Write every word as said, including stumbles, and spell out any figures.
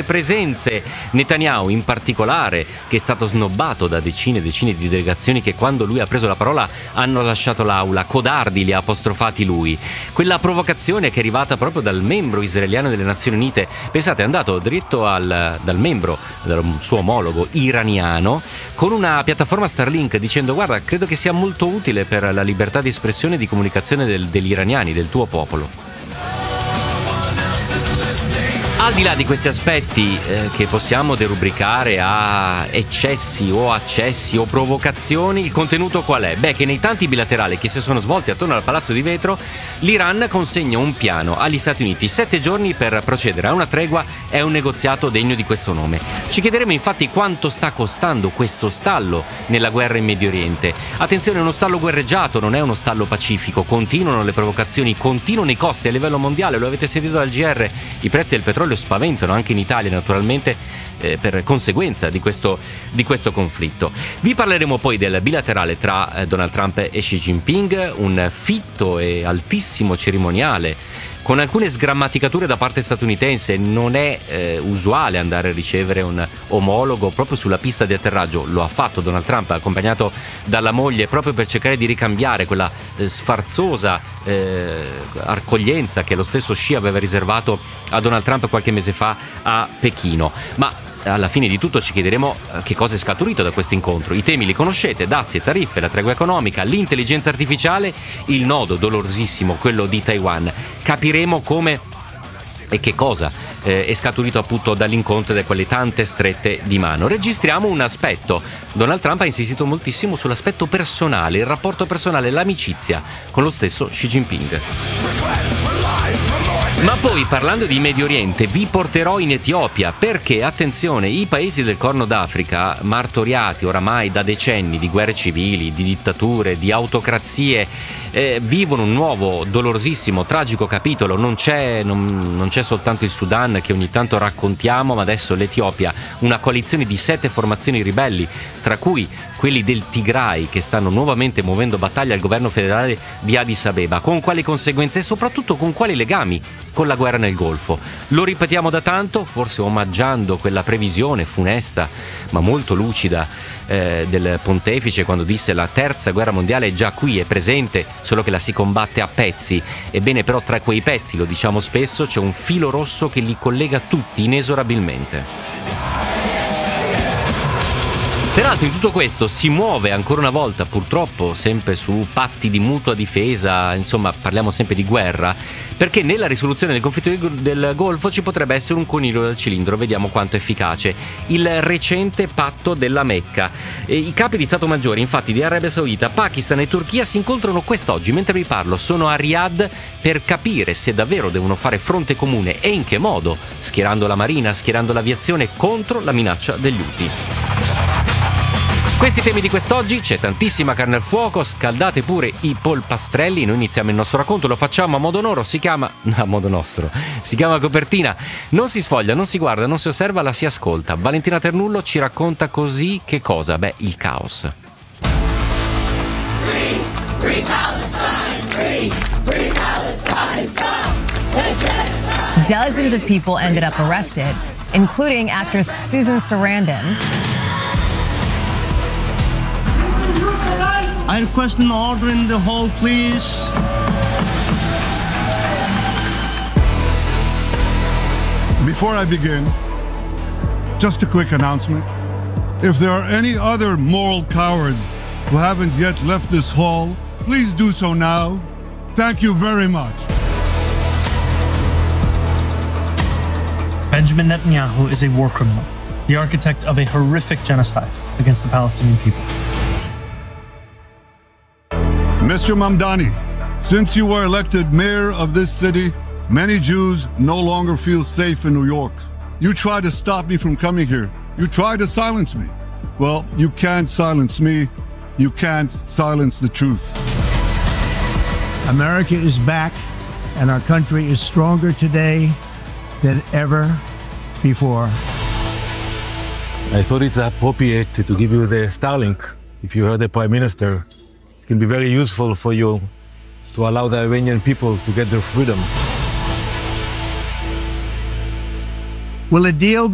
presenze. Netanyahu in particolare, che è stato snobbato da decine e decine di delegazioni che quando lui ha preso la parola hanno lasciato l'aula. Codardi li ha apostrofati lui. Quella provocazione che è arrivata proprio dal membro israeliano delle Nazioni Unite, pensate, è andato dritto al, dal membro, dal suo omologo iraniano, con una piattaforma Starlink dicendo: guarda, credo che sia molto utile per la libertà di espressione e di comunicazione del, degli iraniani, del tuo popolo. Al di là di questi aspetti eh, che possiamo derubricare a eccessi o accessi o provocazioni, il contenuto qual è? Beh, che nei tanti bilaterali che si sono svolti attorno al Palazzo di Vetro, l'Iran consegna un piano agli Stati Uniti, sette giorni per procedere a una tregua e un negoziato degno di questo nome. Ci chiederemo infatti quanto sta costando questo stallo nella guerra in Medio Oriente. Attenzione, è uno stallo guerreggiato, non è uno stallo pacifico. Continuano le provocazioni, continuano i costi a livello mondiale, lo avete sentito dal G R, i prezzi del petrolio spaventano anche in Italia naturalmente eh, per conseguenza di questo, di questo conflitto. Vi parleremo poi del bilaterale tra eh, Donald Trump e Xi Jinping, un fitto e altissimo cerimoniale con alcune sgrammaticature da parte statunitense. Non è eh, usuale andare a ricevere un omologo proprio sulla pista di atterraggio. Lo ha fatto Donald Trump, accompagnato dalla moglie, proprio per cercare di ricambiare quella eh, sfarzosa eh, accoglienza che lo stesso Xi aveva riservato a Donald Trump qualche mese fa a Pechino. Ma alla fine di tutto ci chiederemo che cosa è scaturito da questo incontro. I temi li conoscete: dazi e tariffe, la tregua economica, l'intelligenza artificiale, il nodo dolorosissimo, quello di Taiwan. Capiremo come e che cosa eh, è scaturito appunto dall'incontro e da quelle tante strette di mano. Registriamo un aspetto. Donald Trump ha insistito moltissimo sull'aspetto personale, il rapporto personale, l'amicizia con lo stesso Xi Jinping. Ma poi, parlando di Medio Oriente, vi porterò in Etiopia perché, attenzione, i paesi del Corno d'Africa, martoriati oramai da decenni di guerre civili, di dittature, di autocrazie, eh, vivono un nuovo, dolorosissimo, tragico capitolo. Non c'è, non, non c'è soltanto il Sudan che ogni tanto raccontiamo, ma adesso l'Etiopia, una coalizione di sette formazioni ribelli, tra cui quelli del Tigray, che stanno nuovamente muovendo battaglia al governo federale di Addis Abeba. Con quali conseguenze e soprattutto con quali legami con la guerra nel Golfo? Lo ripetiamo da tanto, forse omaggiando quella previsione funesta ma molto lucida eh, del pontefice quando disse: la terza guerra mondiale è già qui, è presente, solo che la si combatte a pezzi. Ebbene, però, tra quei pezzi, lo diciamo spesso, c'è un filo rosso che li collega tutti inesorabilmente. Peraltro in tutto questo si muove ancora una volta, purtroppo sempre su patti di mutua difesa, insomma parliamo sempre di guerra, perché nella risoluzione del conflitto del Golfo ci potrebbe essere un coniglio dal cilindro. Vediamo quanto efficace il recente patto della Mecca. E i capi di Stato Maggiore infatti di Arabia Saudita, Pakistan e Turchia si incontrano quest'oggi. Mentre vi parlo sono a Riyadh per capire se davvero devono fare fronte comune e in che modo, schierando la marina, schierando l'aviazione contro la minaccia degli Houthi. Questi temi di quest'oggi, c'è tantissima carne al fuoco, scaldate pure i polpastrelli. Noi iniziamo il nostro racconto, lo facciamo a modo noro, si chiama, a modo nostro, si chiama copertina. Non si sfoglia, non si guarda, non si osserva, la si ascolta. Valentina Ternullo ci racconta così che cosa? Beh, il caos. Free, free Palestine, free, free Palestine, stop. Dozens of people ended up arrested, including actress Susan Sarandon. I request an order in the hall, please. Before I begin, just a quick announcement. If there are any other moral cowards who haven't yet left this hall, please do so now. Thank you very much. Benjamin Netanyahu is a war criminal, the architect of a horrific genocide against the Palestinian people. Mister Mamdani, since you were elected mayor of this city, many Jews no longer feel safe in New York. You try to stop me from coming here. You try to silence me. Well, you can't silence me. You can't silence the truth. America is back, and our country is stronger today than ever before. I thought it's appropriate to give you the Starlink. If you heard the Prime Minister, it can be very useful for you to allow the Iranian people to get their freedom. Will a deal